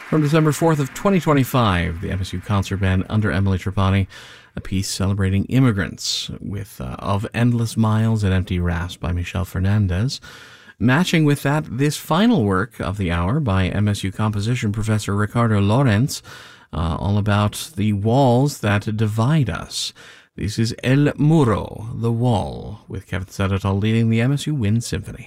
From December 4th of 2025, the MSU Concert Band under Emily Trapani, a piece celebrating immigrants with Of Endless Miles and Empty Rasp by Michel Fernandez. Matching with that, this final work of the hour by MSU composition professor Ricardo Lorenz, all about the walls that divide us. This is El Muro, The Wall, with Kevin Sedotol leading the MSU Wind Symphony.